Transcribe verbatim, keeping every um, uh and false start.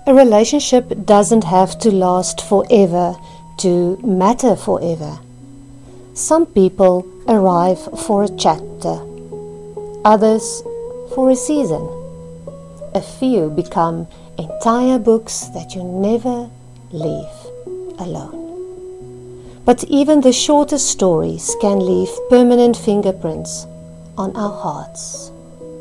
A relationship doesn't have to last forever to matter forever. Some people arrive for a chapter, others for a season. A few become entire books that you never leave alone. But even the shortest stories can leave permanent fingerprints on our hearts.